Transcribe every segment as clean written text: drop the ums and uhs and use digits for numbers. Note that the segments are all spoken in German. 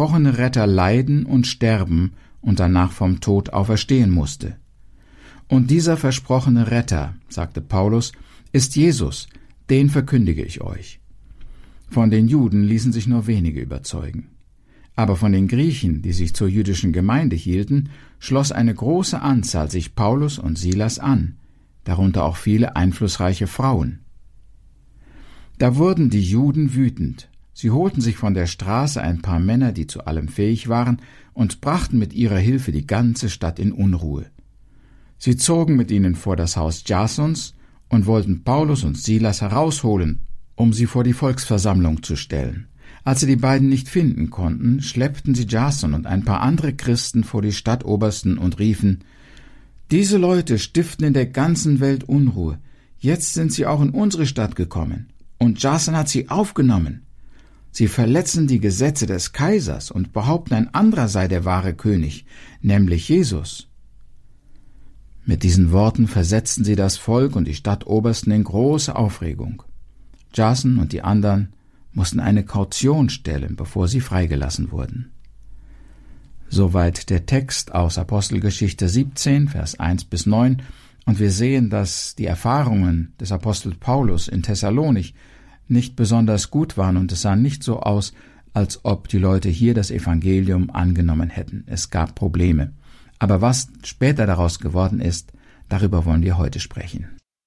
versprochene Retter leiden und sterben und danach vom Tod auferstehen musste. Und dieser versprochene Retter, sagte Paulus, ist Jesus, den verkündige ich euch. Von den Juden ließen sich nur wenige überzeugen. Aber von den Griechen, die sich zur jüdischen Gemeinde hielten, schloss eine große Anzahl sich Paulus und Silas an, darunter auch viele einflussreiche Frauen. Da wurden die Juden wütend. Sie holten sich von der Straße ein paar Männer, die zu allem fähig waren, und brachten mit ihrer Hilfe die ganze Stadt in Unruhe. Sie zogen mit ihnen vor das Haus Jasons und wollten Paulus und Silas herausholen, um sie vor die Volksversammlung zu stellen. Als sie die beiden nicht finden konnten, schleppten sie Jason und ein paar andere Christen vor die Stadtobersten und riefen: Diese Leute stiften in der ganzen Welt Unruhe. Jetzt sind sie auch in unsere Stadt gekommen. Und Jason hat sie aufgenommen. Sie verletzen die Gesetze des Kaisers und behaupten, ein anderer sei der wahre König, nämlich Jesus. Mit diesen Worten versetzten sie das Volk und die Stadtobersten in große Aufregung. Jason und die anderen mussten eine Kaution stellen, bevor sie freigelassen wurden. Soweit der Text aus Apostelgeschichte 17, Vers 1-9, und wir sehen, dass die Erfahrungen des Apostels Paulus in Thessalonich nicht besonders gut waren und es sah nicht so aus, als ob die Leute hier das Evangelium angenommen hätten. Es gab Probleme. Aber was später daraus geworden ist, darüber wollen wir heute sprechen.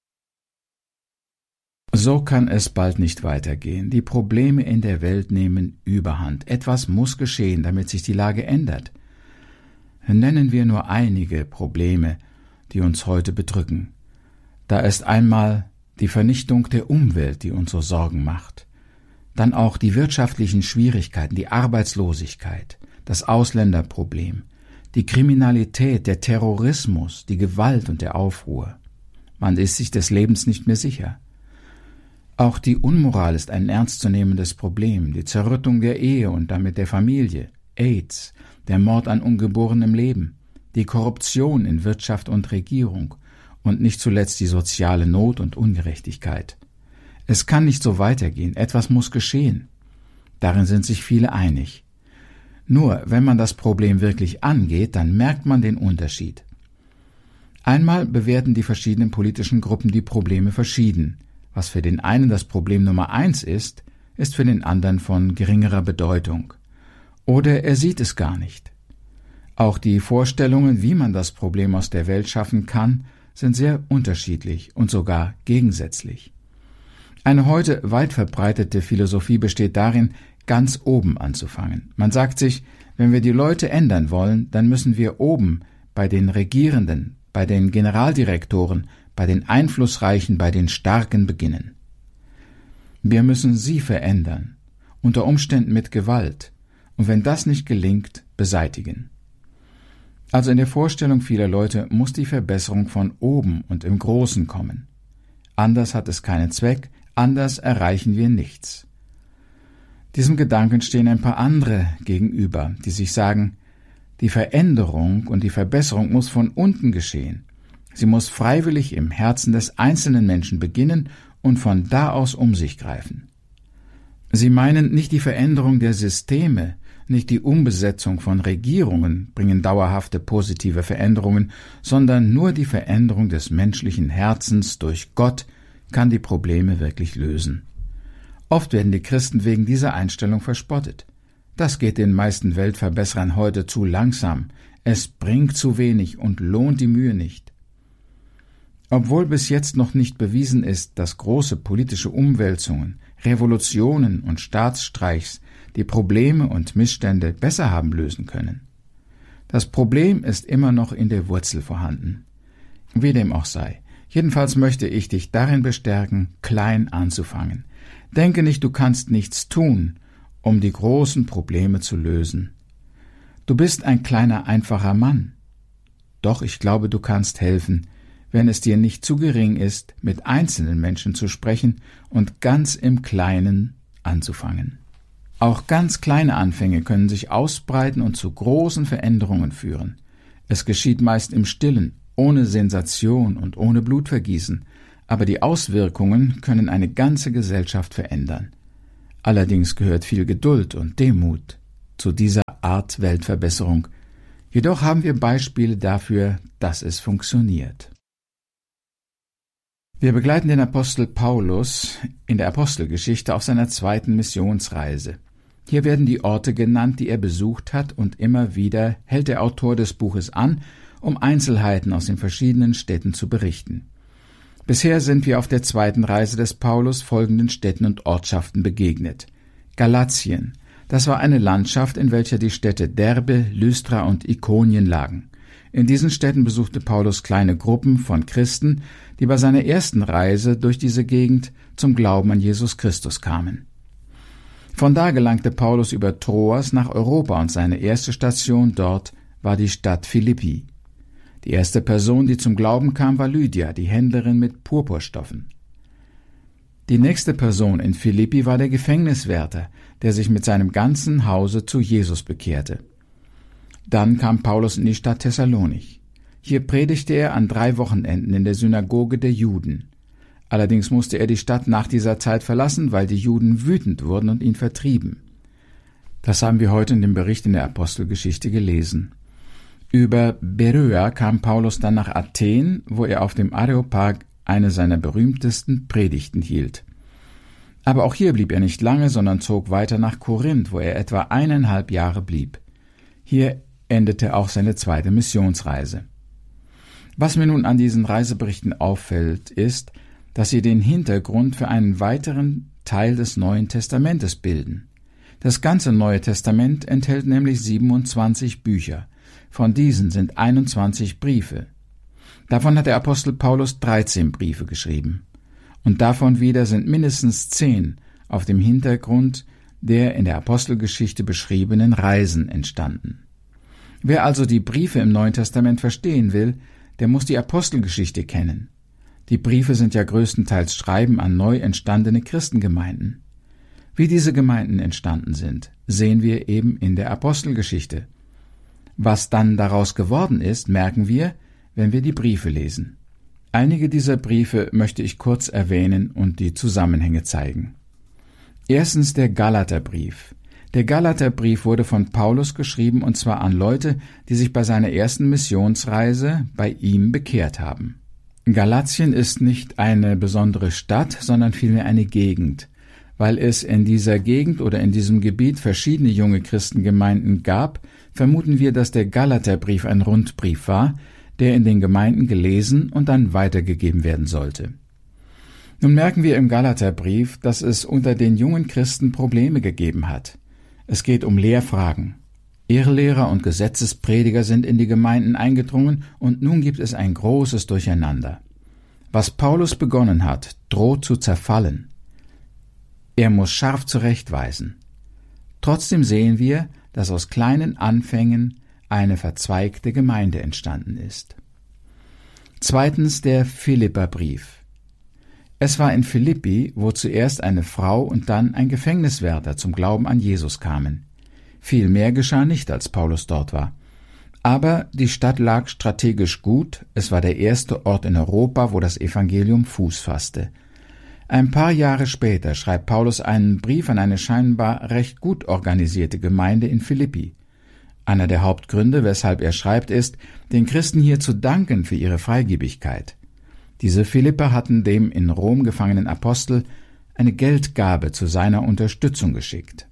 So kann es bald nicht weitergehen. Die Probleme in der Welt nehmen Überhand. Etwas muss geschehen, damit sich die Lage ändert. Nennen wir nur einige Probleme, die uns heute bedrücken. Da ist einmal die Vernichtung der Umwelt, die uns so Sorgen macht. Dann auch die wirtschaftlichen Schwierigkeiten, die Arbeitslosigkeit, das Ausländerproblem, die Kriminalität, der Terrorismus, die Gewalt und der Aufruhr. Man ist sich des Lebens nicht mehr sicher. Auch die Unmoral ist ein ernstzunehmendes Problem, die Zerrüttung der Ehe und damit der Familie, AIDS, der Mord an ungeborenem Leben, die Korruption in Wirtschaft und Regierung und nicht zuletzt die soziale Not und Ungerechtigkeit. Es kann nicht so weitergehen, etwas muss geschehen. Darin sind sich viele einig. Nur, wenn man das Problem wirklich angeht, dann merkt man den Unterschied. Einmal bewerten die verschiedenen politischen Gruppen die Probleme verschieden. Was für den einen das Problem Nummer 1 ist, ist für den anderen von geringerer Bedeutung. Oder er sieht es gar nicht. Auch die Vorstellungen, wie man das Problem aus der Welt schaffen kann, sind sehr unterschiedlich und sogar gegensätzlich. Eine heute weit verbreitete Philosophie besteht darin, ganz oben anzufangen. Man sagt sich, wenn wir die Leute ändern wollen, dann müssen wir oben bei den Regierenden, bei den Generaldirektoren, bei den Einflussreichen, bei den Starken beginnen. Wir müssen sie verändern, unter Umständen mit Gewalt, und wenn das nicht gelingt, beseitigen. Also in der Vorstellung vieler Leute muss die Verbesserung von oben und im Großen kommen. Anders hat es keinen Zweck, anders erreichen wir nichts. Diesem Gedanken stehen ein paar andere gegenüber, die sich sagen, die Veränderung und die Verbesserung muss von unten geschehen. Sie muss freiwillig im Herzen des einzelnen Menschen beginnen und von da aus um sich greifen. Sie meinen, nicht die Veränderung der Systeme, nicht die Umbesetzung von Regierungen bringen dauerhafte positive Veränderungen, sondern nur die Veränderung des menschlichen Herzens durch Gott kann die Probleme wirklich lösen. Oft werden die Christen wegen dieser Einstellung verspottet. Das geht den meisten Weltverbesserern heute zu langsam. Es bringt zu wenig und lohnt die Mühe nicht. Obwohl bis jetzt noch nicht bewiesen ist, dass große politische Umwälzungen, Revolutionen und Staatsstreichs die Probleme und Missstände besser haben lösen können. Das Problem ist immer noch in der Wurzel vorhanden. Wie dem auch sei. Jedenfalls möchte ich dich darin bestärken, klein anzufangen. Denke nicht, du kannst nichts tun, um die großen Probleme zu lösen. Du bist ein kleiner, einfacher Mann. Doch ich glaube, du kannst helfen, wenn es dir nicht zu gering ist, mit einzelnen Menschen zu sprechen und ganz im Kleinen anzufangen. Auch ganz kleine Anfänge können sich ausbreiten und zu großen Veränderungen führen. Es geschieht meist im Stillen, ohne Sensation und ohne Blutvergießen, aber die Auswirkungen können eine ganze Gesellschaft verändern. Allerdings gehört viel Geduld und Demut zu dieser Art Weltverbesserung. Jedoch haben wir Beispiele dafür, dass es funktioniert. Wir begleiten den Apostel Paulus in der Apostelgeschichte auf seiner zweiten Missionsreise. Hier werden die Orte genannt, die er besucht hat, und immer wieder hält der Autor des Buches an, um Einzelheiten aus den verschiedenen Städten zu berichten. Bisher sind wir auf der zweiten Reise des Paulus folgenden Städten und Ortschaften begegnet. Galatien, das war eine Landschaft, in welcher die Städte Derbe, Lystra und Ikonien lagen. In diesen Städten besuchte Paulus kleine Gruppen von Christen, die bei seiner ersten Reise durch diese Gegend zum Glauben an Jesus Christus kamen. Von da gelangte Paulus über Troas nach Europa und seine erste Station dort war die Stadt Philippi. Die erste Person, die zum Glauben kam, war Lydia, die Händlerin mit Purpurstoffen. Die nächste Person in Philippi war der Gefängniswärter, der sich mit seinem ganzen Hause zu Jesus bekehrte. Dann kam Paulus in die Stadt Thessalonich. Hier predigte er an 3 Wochenenden in der Synagoge der Juden. Allerdings musste er die Stadt nach dieser Zeit verlassen, weil die Juden wütend wurden und ihn vertrieben. Das haben wir heute in dem Bericht in der Apostelgeschichte gelesen. Über Beröa kam Paulus dann nach Athen, wo er auf dem Areopag eine seiner berühmtesten Predigten hielt. Aber auch hier blieb er nicht lange, sondern zog weiter nach Korinth, wo er etwa 1,5 Jahre blieb. Hier endete auch seine zweite Missionsreise. Was mir nun an diesen Reiseberichten auffällt, ist, dass sie den Hintergrund für einen weiteren Teil des Neuen Testamentes bilden. Das ganze Neue Testament enthält nämlich 27 Bücher. Von diesen sind 21 Briefe. Davon hat der Apostel Paulus 13 Briefe geschrieben. Und davon wieder sind mindestens 10 auf dem Hintergrund der in der Apostelgeschichte beschriebenen Reisen entstanden. Wer also die Briefe im Neuen Testament verstehen will, der muss die Apostelgeschichte kennen. Die Briefe sind ja größtenteils Schreiben an neu entstandene Christengemeinden. Wie diese Gemeinden entstanden sind, sehen wir eben in der Apostelgeschichte. Was dann daraus geworden ist, merken wir, wenn wir die Briefe lesen. Einige dieser Briefe möchte ich kurz erwähnen und die Zusammenhänge zeigen. Erstens der Galaterbrief. Der Galaterbrief wurde von Paulus geschrieben, und zwar an Leute, die sich bei seiner ersten Missionsreise bei ihm bekehrt haben. Galatien ist nicht eine besondere Stadt, sondern vielmehr eine Gegend. Weil es in dieser Gegend oder in diesem Gebiet verschiedene junge Christengemeinden gab, vermuten wir, dass der Galaterbrief ein Rundbrief war, der in den Gemeinden gelesen und dann weitergegeben werden sollte. Nun merken wir im Galaterbrief, dass es unter den jungen Christen Probleme gegeben hat. Es geht um Lehrfragen. Irrlehrer und Gesetzesprediger sind in die Gemeinden eingedrungen und nun gibt es ein großes Durcheinander. Was Paulus begonnen hat, droht zu zerfallen. Er muss scharf zurechtweisen. Trotzdem sehen wir, dass aus kleinen Anfängen eine verzweigte Gemeinde entstanden ist. Zweitens der Philipperbrief. Es war in Philippi, wo zuerst eine Frau und dann ein Gefängniswärter zum Glauben an Jesus kamen. Viel mehr geschah nicht, als Paulus dort war. Aber die Stadt lag strategisch gut, es war der erste Ort in Europa, wo das Evangelium Fuß fasste. Ein paar Jahre später schreibt Paulus einen Brief an eine scheinbar recht gut organisierte Gemeinde in Philippi. Einer der Hauptgründe, weshalb er schreibt, ist, den Christen hier zu danken für ihre Freigebigkeit. Diese Philipper hatten dem in Rom gefangenen Apostel eine Geldgabe zu seiner Unterstützung geschickt.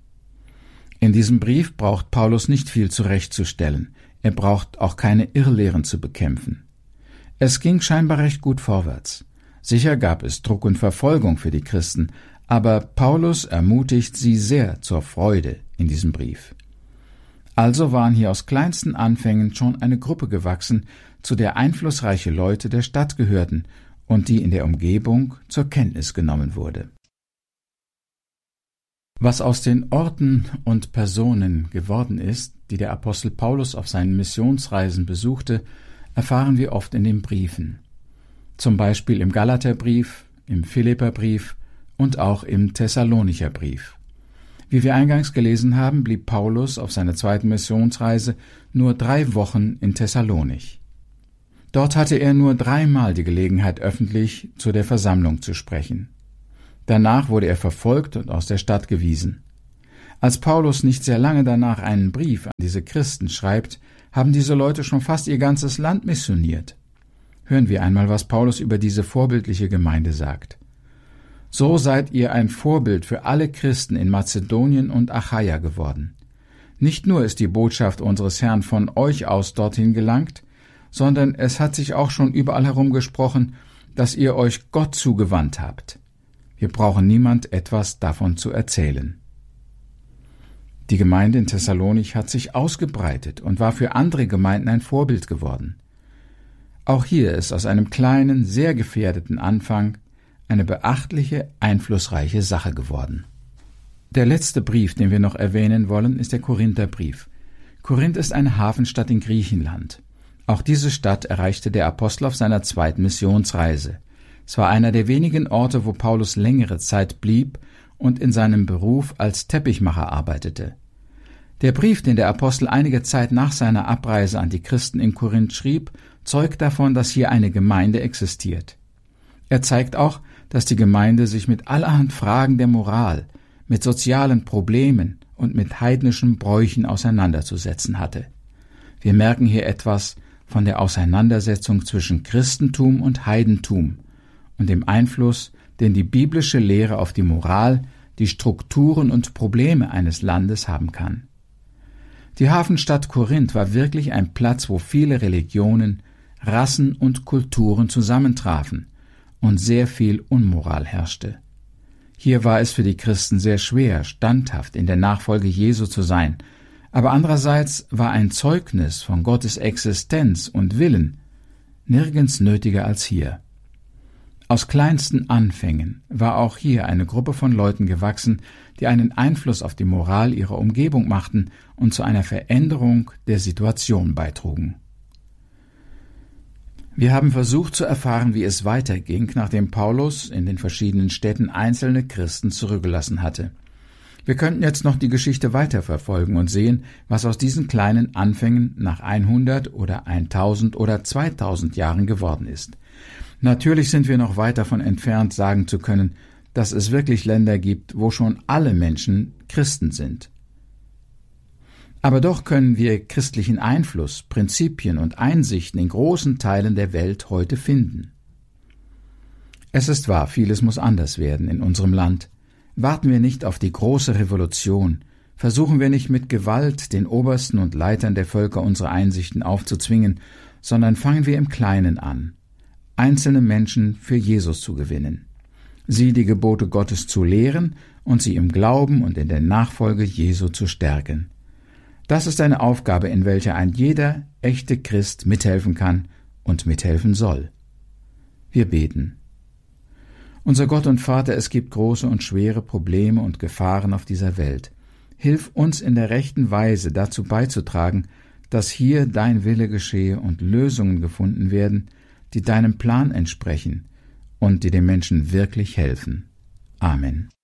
In diesem Brief braucht Paulus nicht viel zurechtzustellen, er braucht auch keine Irrlehren zu bekämpfen. Es ging scheinbar recht gut vorwärts. Sicher gab es Druck und Verfolgung für die Christen, aber Paulus ermutigt sie sehr zur Freude in diesem Brief. Also waren hier aus kleinsten Anfängen schon eine Gruppe gewachsen, zu der einflussreiche Leute der Stadt gehörten und die in der Umgebung zur Kenntnis genommen wurde. Was aus den Orten und Personen geworden ist, die der Apostel Paulus auf seinen Missionsreisen besuchte, erfahren wir oft in den Briefen. Zum Beispiel im Galaterbrief, im Philipperbrief und auch im Thessalonicher Brief. Wie wir eingangs gelesen haben, blieb Paulus auf seiner zweiten Missionsreise nur 3 Wochen in Thessalonich. Dort hatte er nur 3-mal die Gelegenheit, öffentlich zu der Versammlung zu sprechen. Danach wurde er verfolgt und aus der Stadt gewiesen. Als Paulus nicht sehr lange danach einen Brief an diese Christen schreibt, haben diese Leute schon fast ihr ganzes Land missioniert. Hören wir einmal, was Paulus über diese vorbildliche Gemeinde sagt. So seid ihr ein Vorbild für alle Christen in Mazedonien und Achaia geworden. Nicht nur ist die Botschaft unseres Herrn von euch aus dorthin gelangt, sondern es hat sich auch schon überall herumgesprochen, dass ihr euch Gott zugewandt habt. Wir brauchen niemand etwas davon zu erzählen. Die Gemeinde in Thessalonich hat sich ausgebreitet und war für andere Gemeinden ein Vorbild geworden. Auch hier ist aus einem kleinen, sehr gefährdeten Anfang eine beachtliche, einflussreiche Sache geworden. Der letzte Brief, den wir noch erwähnen wollen, ist der Korintherbrief. Korinth ist eine Hafenstadt in Griechenland. Auch diese Stadt erreichte der Apostel auf seiner zweiten Missionsreise. Es war einer der wenigen Orte, wo Paulus längere Zeit blieb und in seinem Beruf als Teppichmacher arbeitete. Der Brief, den der Apostel einige Zeit nach seiner Abreise an die Christen in Korinth schrieb, zeugt davon, dass hier eine Gemeinde existiert. Er zeigt auch, dass die Gemeinde sich mit allerhand Fragen der Moral, mit sozialen Problemen und mit heidnischen Bräuchen auseinanderzusetzen hatte. Wir merken hier etwas von der Auseinandersetzung zwischen Christentum und Heidentum und dem Einfluss, den die biblische Lehre auf die Moral, die Strukturen und Probleme eines Landes haben kann. Die Hafenstadt Korinth war wirklich ein Platz, wo viele Religionen, Rassen und Kulturen zusammentrafen und sehr viel Unmoral herrschte. Hier war es für die Christen sehr schwer, standhaft in der Nachfolge Jesu zu sein, aber andererseits war ein Zeugnis von Gottes Existenz und Willen nirgends nötiger als hier. Aus kleinsten Anfängen war auch hier eine Gruppe von Leuten gewachsen, die einen Einfluss auf die Moral ihrer Umgebung machten und zu einer Veränderung der Situation beitrugen. Wir haben versucht zu erfahren, wie es weiterging, nachdem Paulus in den verschiedenen Städten einzelne Christen zurückgelassen hatte. Wir könnten jetzt noch die Geschichte weiterverfolgen und sehen, was aus diesen kleinen Anfängen nach 100 oder 1000 oder 2000 Jahren geworden ist. Natürlich sind wir noch weit davon entfernt, sagen zu können, dass es wirklich Länder gibt, wo schon alle Menschen Christen sind. Aber doch können wir christlichen Einfluss, Prinzipien und Einsichten in großen Teilen der Welt heute finden. Es ist wahr, vieles muss anders werden in unserem Land. Warten wir nicht auf die große Revolution, versuchen wir nicht mit Gewalt den Obersten und Leitern der Völker unsere Einsichten aufzuzwingen, sondern fangen wir im Kleinen an, einzelne Menschen für Jesus zu gewinnen, sie die Gebote Gottes zu lehren und sie im Glauben und in der Nachfolge Jesu zu stärken. Das ist eine Aufgabe, in welcher ein jeder echte Christ mithelfen kann und mithelfen soll. Wir beten. Unser Gott und Vater, es gibt große und schwere Probleme und Gefahren auf dieser Welt. Hilf uns in der rechten Weise dazu beizutragen, dass hier dein Wille geschehe und Lösungen gefunden werden, die deinem Plan entsprechen und die den Menschen wirklich helfen. Amen.